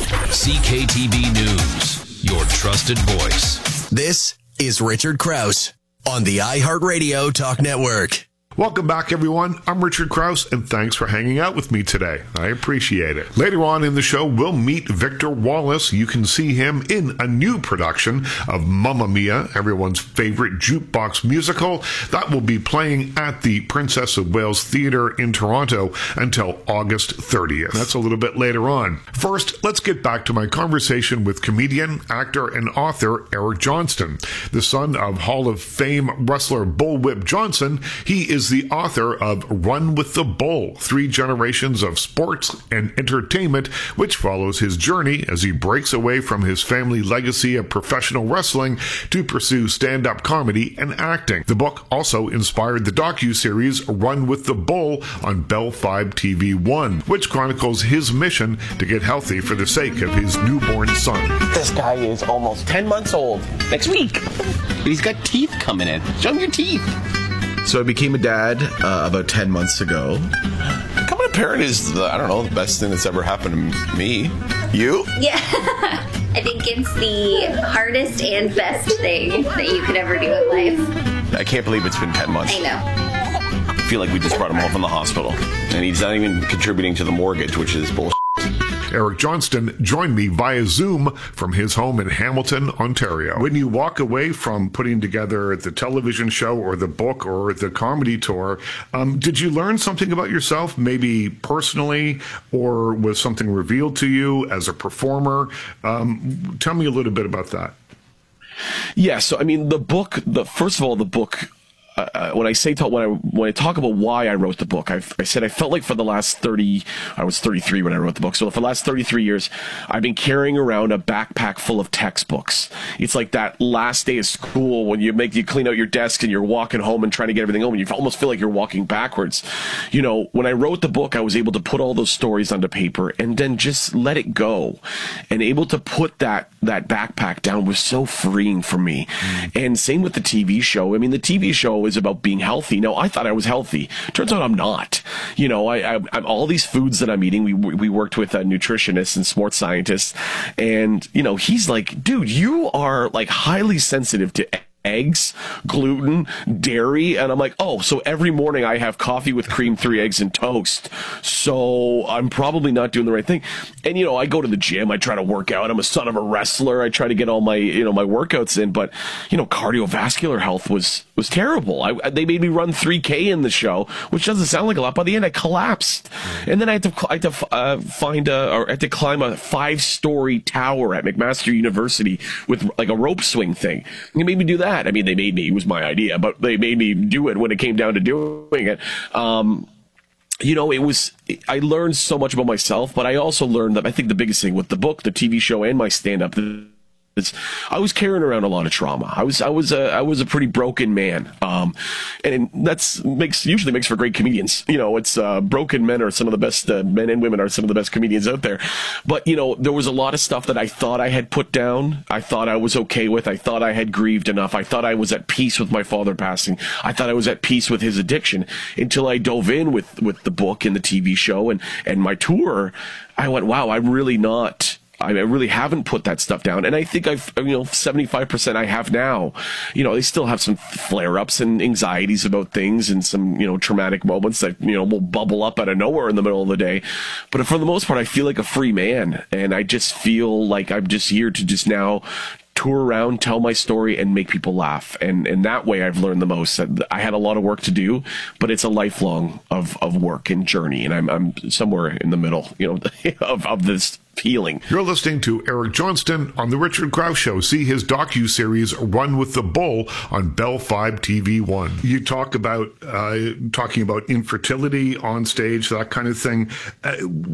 C K T B News, your trusted voice. This is Richard Krause on the iHeartRadio Talk Network. Welcome back, everyone. I'm Richard Krause, and thanks for hanging out with me today. I appreciate it. Later on in the show, we'll meet Victor Wallace. You can see him in a new production of Mamma Mia, everyone's favorite jukebox musical. That will be playing at the Princess of Wales Theatre in Toronto until August thirtieth. That's a little bit later on. First, let's get back to my conversation with comedian, actor, and author Eric Johnston. The son of Hall of Fame wrestler Bullwhip Johnson, he is the author of Run with the Bull, Three Generations of Sports and Entertainment, which follows his journey as he breaks away from his family legacy of professional wrestling to pursue stand-up comedy and acting. The book also inspired the docuseries Run with the Bull on Bell five T V one, which chronicles his mission to get healthy for the sake of his newborn son. This guy is almost ten months old next week. He's got teeth coming in. Show him your teeth. So I became a dad uh, about ten months ago. Becoming a parent is, the, I don't know, the best thing that's ever happened to me. You? Yeah. I think it's the hardest and best thing that you could ever do in life. I can't believe it's been ten months. I know. I feel like we just brought him home from the hospital. And he's not even contributing to the mortgage, which is bullshit. Eric Johnston joined me via Zoom from his home in Hamilton, Ontario. When you walk away from putting together the television show or the book or the comedy tour, um, did you learn something about yourself, maybe personally, or was something revealed to you as a performer? Um, tell me a little bit about that. Yeah, so I mean, the book, the first of all, the book, Uh, when I say talk, when I when I talk about why I wrote the book, I, I said I felt like for the last thirty, I was thirty-three when I wrote the book. So for the last thirty-three years, I've been carrying around a backpack full of textbooks. It's like that last day of school when you make you clean out your desk and you're walking home and trying to get everything home, and you almost feel like you're walking backwards. You know, when I wrote the book, I was able to put all those stories onto paper and then just let it go, and able to put that that backpack down was so freeing for me. Mm. And same with the T V show. I mean, the T V show is about being healthy. No, I thought I was healthy. Turns out I'm not. You know, I, I, I'm all these foods that I'm eating. We we worked with a nutritionist and sports scientist, and you know, he's like, dude, you are like highly sensitive to eggs, gluten, dairy. And I'm like, oh, so every morning I have coffee with cream, three eggs, and toast. So I'm probably not doing the right thing. And, you know, I go to the gym. I try to work out. I'm a son of a wrestler. I try to get all my, you know, my workouts in. But, you know, cardiovascular health was was terrible. I, they made me run three K in the show, which doesn't sound like a lot. By the end, I collapsed. And then I had to, I had to uh, find a, or I had to climb a five-story tower at McMaster University with like a rope swing thing. They made me do that. I mean, they made me, it was my idea, but they made me do it when it came down to doing it. Um, you know, it was, I learned so much about myself, but I also learned that I think the biggest thing with the book, the T V show, and my stand-up, I was carrying around a lot of trauma. I was, I was a, I was a pretty broken man. Um, and that's makes, usually makes for great comedians. You know, it's, uh, broken men are some of the best, uh, men and women are some of the best comedians out there. But, you know, there was a lot of stuff that I thought I had put down. I thought I was okay with. I thought I had grieved enough. I thought I was at peace with my father passing. I thought I was at peace with his addiction until I dove in with, with the book and the T V show and, and my tour. I went, wow, I'm really not, I really haven't put that stuff down. And I think I've, you know, seventy-five percent I have now. You know, they still have some flare-ups and anxieties about things and some, you know, traumatic moments that, you know, will bubble up out of nowhere in the middle of the day. But for the most part, I feel like a free man. And I just feel like I'm just here to just now tour around, tell my story, and make people laugh. And and that way I've learned the most. I had a lot of work to do, but it's a lifelong of, of work and journey. And I'm I'm somewhere in the middle, you know, of, of this healing. You're listening to Eric Johnston on The Richard Krause Show. See his docu-series Run with the Bull on Bell five T V one. You talk about uh, talking about infertility on stage, that kind of thing. Uh,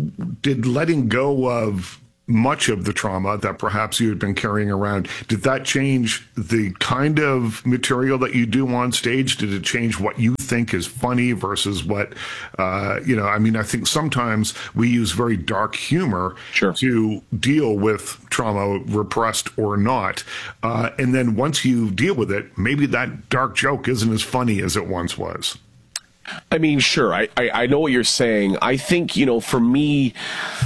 did letting go of much of the trauma that perhaps you had been carrying around, did that change the kind of material that you do on stage? Did it change what you think is funny versus what, uh, you know, I mean, I think sometimes we use very dark humor sure. to deal with trauma, repressed or not. Uh, and then once you deal with it, maybe that dark joke isn't as funny as it once was. I mean, sure, I, I, I know what you're saying. I think, you know, for me,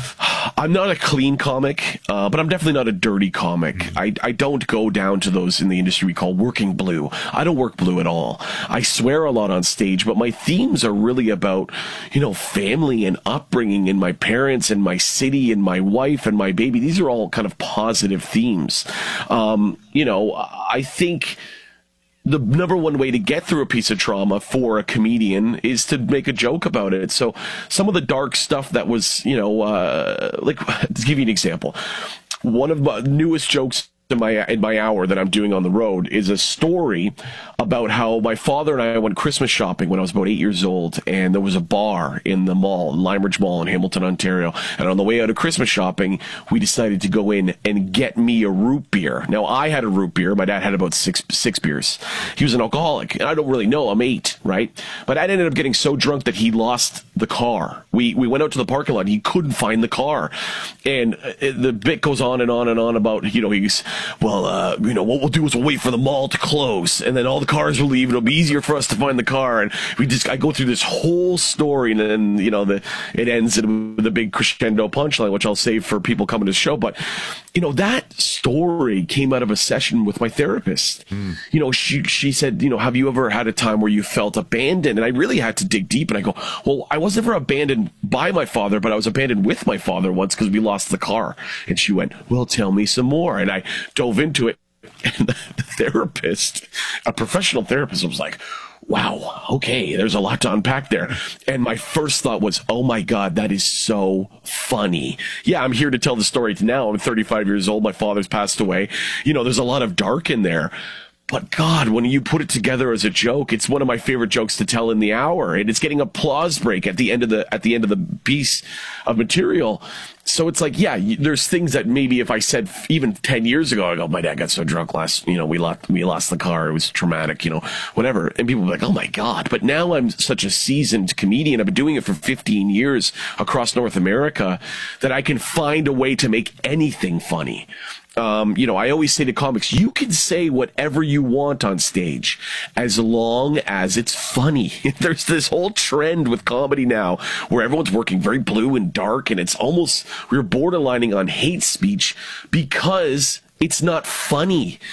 I'm not a clean comic, uh, but I'm definitely not a dirty comic. Mm-hmm. I, I don't go down to those in the industry we call working blue. I don't work blue at all. I swear a lot on stage, but my themes are really about, you know, family and upbringing and my parents and my city and my wife and my baby. These are all kind of positive themes. Um, you know, I think the number one way to get through a piece of trauma for a comedian is to make a joke about it. So some of the dark stuff that was, you know, uh, like, to give you an example, one of my newest jokes in my in my hour that I'm doing on the road is a story about how my father and I went Christmas shopping when I was about eight years old, and there was a bar in the mall, Lime Ridge Mall in Hamilton, Ontario. And on the way out of Christmas shopping, we decided to go in and get me a root beer. Now, I had a root beer. My dad had about six six beers. He was an alcoholic, and I don't really know. I'm eight, right? But I ended up getting so drunk that he lost the car. We we went out to the parking lot, and he couldn't find the car. And it, the bit goes on and on and on about, you know, he's, well, uh, you know, what we'll do is we'll wait for the mall to close, and then all the cars will leave, and it'll be easier for us to find the car. And we just, I go through this whole story, and then, you know, the, it ends with a big crescendo punchline, which I'll save for people coming to the show. But, you know, that story came out of a session with my therapist. Mm. You know, she, she said, you know, have you ever had a time where you felt abandoned? And I really had to dig deep, and I go, well, I was never abandoned by my father, but I was abandoned with my father once because we lost the car. And she went, well, tell me some more. And I dove into it, and the therapist, a professional therapist, was like, wow, okay, there's a lot to unpack there. And my first thought was, oh my God, that is so funny. Yeah, I'm here to tell the story now. I'm thirty-five years old. My father's passed away. You know, there's a lot of dark in there. But God, when you put it together as a joke, it's one of my favorite jokes to tell in the hour, and it's getting applause break at the end of the at the end of the piece of material. So it's like, yeah, there's things that maybe if I said even ten years ago, I go, my dad got so drunk last, you know, we lost we lost the car, it was traumatic, you know, whatever, and people were like, oh my God. But now I'm such a seasoned comedian. I've been doing it for fifteen years across North America that I can find a way to make anything funny. Um, you know, I always say to comics, you can say whatever you want on stage as long as it's funny. There's this whole trend with comedy now where everyone's working very blue and dark, and it's almost, we're borderlining on hate speech because it's not funny.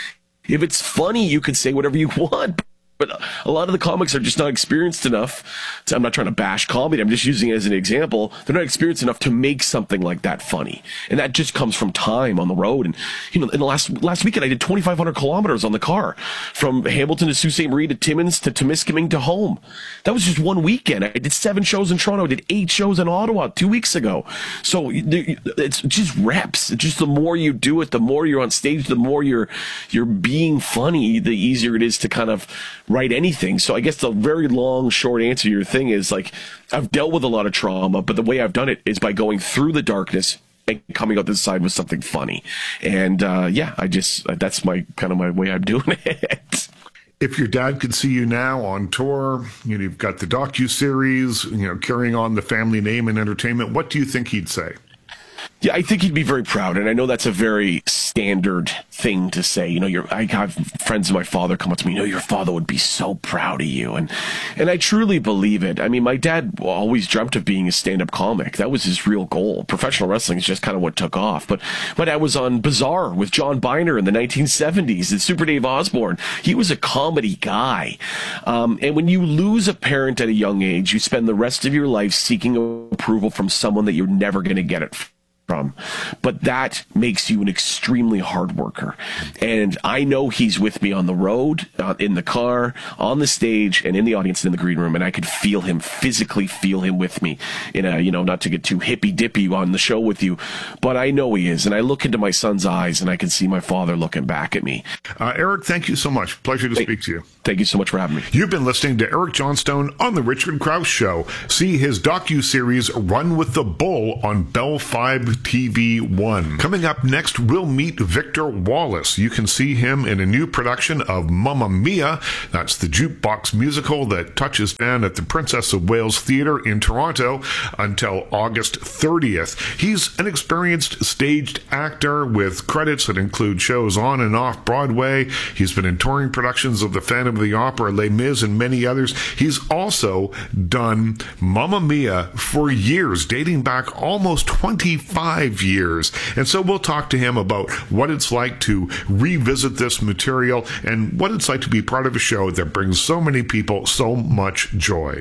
If it's funny, you can say whatever you want. But a lot of the comics are just not experienced enough. To, I'm not trying to bash comedy. I'm just using it as an example. They're not experienced enough to make something like that funny. And that just comes from time on the road. And, you know, in the last, last weekend, I did twenty-five hundred kilometers on the car from Hamilton to Sault Ste. Marie to Timmins to Temiskaming to home. That was just one weekend. I did seven shows in Toronto. I did eight shows in Ottawa two weeks ago. So it's just reps. It's just the more you do it, the more you're on stage, the more you're, you're being funny, the easier it is to kind of write anything. So I guess the very long, short answer to your thing is, like, I've dealt with a lot of trauma, but the way I've done it is by going through the darkness and coming out this side with something funny. And uh, yeah, I just, that's my kind of my way I'm doing it. If your dad could see you now on tour, you know, you've got the docuseries, you know, carrying on the family name and entertainment, what do you think he'd say? Yeah, I think he'd be very proud, and I know that's a very standard thing to say. You know, you're, I have friends of my father come up to me, you know, your father would be so proud of you, and and I truly believe it. I mean, my dad always dreamt of being a stand-up comic. That was his real goal. Professional wrestling is just kind of what took off. But my dad was on Bizarre with John Byner in the nineteen seventies, and Super Dave Osborne. He was a comedy guy. Um, and when you lose a parent at a young age, you spend the rest of your life seeking approval from someone that you're never going to get it from. From, but that makes you an extremely hard worker. And I know he's with me on the road, uh, in the car, on the stage, and in the audience and in the green room. And I could feel him, physically feel him with me in a, you know, not to get too hippy dippy on the show with you, but I know he is. And I look into my son's eyes and I can see my father looking back at me. Uh, Eric, thank you so much. Pleasure to hey, speak to you. Thank you so much for having me. You've been listening to Eric Johnstone on The Richard Krause Show. See his docuseries Run with the Bull on Bell five T V one. Coming up next, we'll meet Victor Wallace. You can see him in a new production of Mamma Mia. That's the jukebox musical that touches fan at the Princess of Wales Theatre in Toronto until August thirtieth. He's an experienced staged actor with credits that include shows on and off Broadway. He's been in touring productions of The Phantom of the Opera, Les Mis, and many others. He's also done Mamma Mia for years, dating back almost twenty-five years. And so we'll talk to him about what it's like to revisit this material and what it's like to be part of a show that brings so many people so much joy.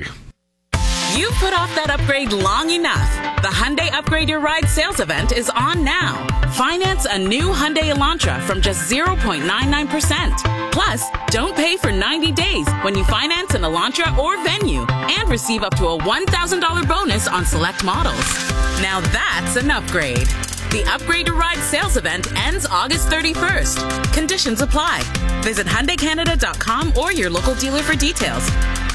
You've put off that upgrade long enough. The Hyundai Upgrade Your Ride sales event is on now. Finance a new Hyundai Elantra from just zero point nine nine percent. Plus, don't pay for ninety days when you finance an Elantra or Venue and receive up to a one thousand dollars bonus on select models. Now that's an upgrade. The Upgrade Your Ride sales event ends August thirty-first. Conditions apply. Visit Hyundai Canada dot com or your local dealer for details.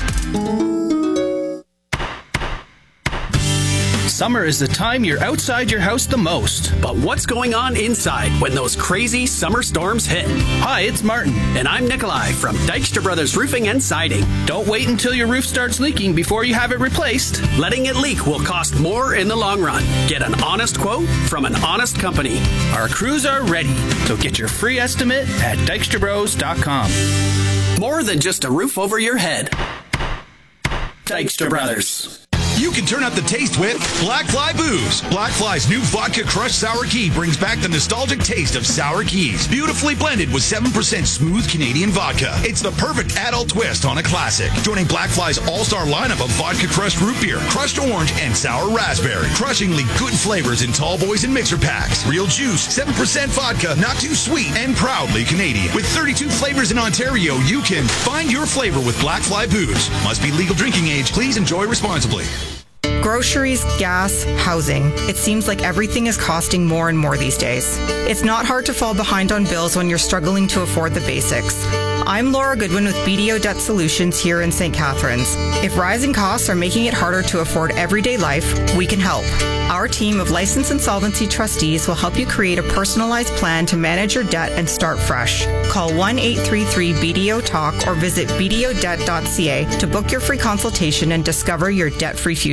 Summer is the time you're outside your house the most. But what's going on inside when those crazy summer storms hit? Hi, it's Martin, and I'm Nikolai from Dykstra Brothers Roofing and Siding. Don't wait until your roof starts leaking before you have it replaced. Letting it leak will cost more in the long run. Get an honest quote from an honest company. Our crews are ready, so get your free estimate at dykstra bros dot com. More than just a roof over your head. Dykstra Brothers. You can turn up the taste with Black Fly Booze. Black Fly's new Vodka Crushed Sour Key brings back the nostalgic taste of sour keys. Beautifully blended with seven percent smooth Canadian vodka. It's the perfect adult twist on a classic. Joining Black Fly's all-star lineup of Vodka Crushed Root Beer, Crushed Orange, and Sour Raspberry. Crushingly good flavors in tall boys and mixer packs. Real juice, seven percent vodka, not too sweet, and proudly Canadian. With thirty-two flavors in Ontario, you can find your flavor with Black Fly Booze. Must be legal drinking age. Please enjoy responsibly. Groceries, gas, housing. It seems like everything is costing more and more these days. It's not hard to fall behind on bills when you're struggling to afford the basics. I'm Laura Goodwin with B D O Debt Solutions here in Saint Catharines. If rising costs are making it harder to afford everyday life, we can help. Our team of licensed insolvency trustees will help you create a personalized plan to manage your debt and start fresh. Call one eight three three B D O talk or visit b d o debt dot c a to book your free consultation and discover your debt-free future.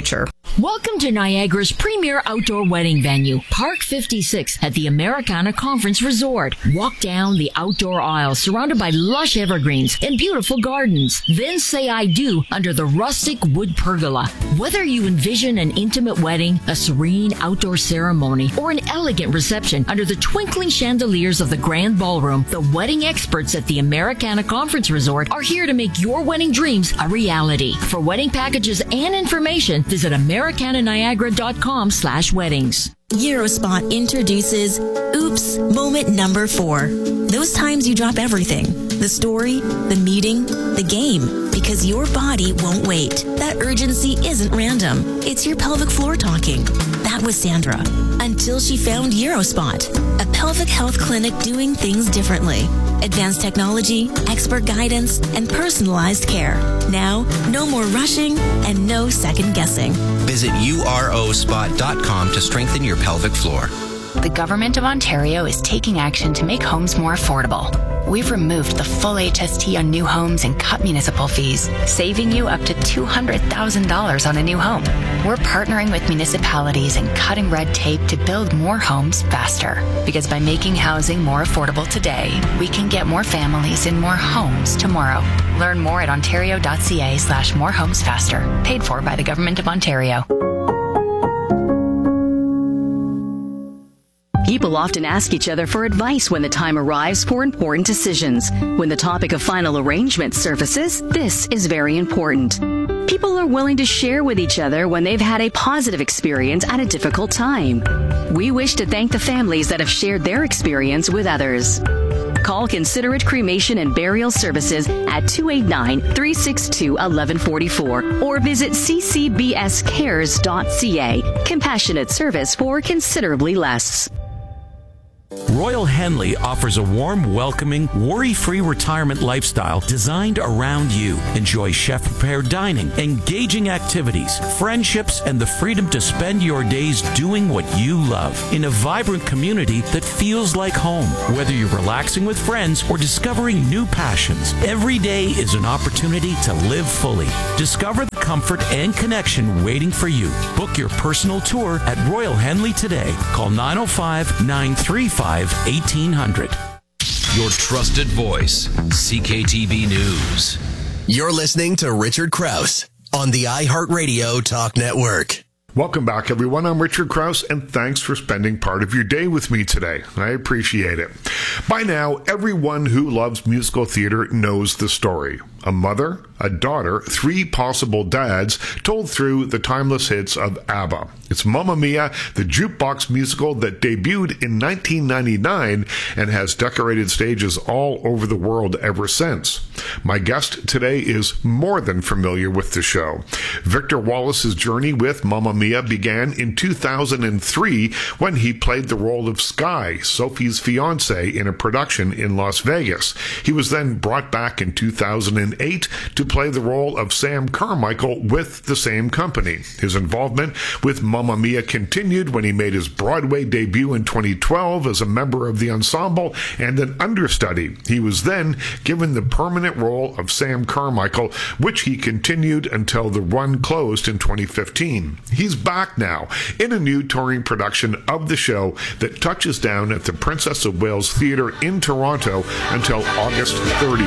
Welcome to Niagara's premier outdoor wedding venue, Park fifty-six at the Americana Conference Resort. Walk down the outdoor aisle surrounded by lush evergreens and beautiful gardens. Then say I do under the rustic wood pergola. Whether you envision an intimate wedding, a serene outdoor ceremony, or an elegant reception under the twinkling chandeliers of the grand ballroom, the wedding experts at the Americana Conference Resort are here to make your wedding dreams a reality. For wedding packages and information, visit Americana Niagara dot com slash weddings. Eurospot introduces Oops Moment Number Four. Those times you drop everything. The story, the meeting, the game. Because your body won't wait. That urgency isn't random. It's your pelvic floor talking. That was Sandra. Until she found Eurospot, a pelvic health clinic doing things differently. Advanced technology, expert guidance, and personalized care. Now, no more rushing and no second guessing. Visit U R O spot dot com to strengthen your pelvic floor. The Government of Ontario is taking action to make homes more affordable. We've removed the full H S T on new homes and cut municipal fees, saving you up to two hundred thousand dollars on a new home. We're partnering with municipalities and cutting red tape to build more homes faster. Because by making housing more affordable today, we can get more families in more homes tomorrow. Learn more at ontario.ca slash more homes faster. Paid for by the Government of Ontario. People often ask each other for advice when the time arrives for important decisions. When the topic of final arrangement surfaces, this is very important. People are willing to share with each other when they've had a positive experience at a difficult time. We wish to thank the families that have shared their experience with others. Call Considerate Cremation and Burial Services at two eight nine, three six two, one one four four or visit c c b s cares dot c a. Compassionate service for considerably less. Royal Henley offers a warm, welcoming, worry-free retirement lifestyle designed around you. Enjoy chef-prepared dining, engaging activities, friendships, and the freedom to spend your days doing what you love in a vibrant community that feels like home. Whether you're relaxing with friends or discovering new passions, every day is an opportunity to live fully. Discover the comfort and connection waiting for you. Book your personal tour at Royal Henley today. Call nine oh five, nine three five, eighteen hundred. Your trusted voice, C K T V News. You're listening to Richard Krause on the iHeartRadio Talk Network. Welcome back, everyone. I'm Richard Krause, and thanks for spending part of your day with me today. I appreciate it. By now, everyone who loves musical theater knows the story. A mother, a daughter, three possible dads, told through the timeless hits of ABBA. It's Mamma Mia, the jukebox musical that debuted in nineteen ninety-nine and has decorated stages all over the world ever since. My guest today is more than familiar with the show. Victor Wallace's journey with Mamma Mia began in two thousand three when he played the role of Sky, Sophie's fiancé, in a production in Las Vegas. He was then brought back in two thousand eight to play the role of Sam Carmichael with the same company. His involvement with Mamma Mia continued when he made his Broadway debut in twenty twelve as a member of the ensemble and an understudy. He was then given the permanent role of Sam Carmichael, which he continued until the run closed in twenty fifteen. He's back now in a new touring production of the show that touches down at the Princess of Wales Theatre in Toronto until August thirtieth.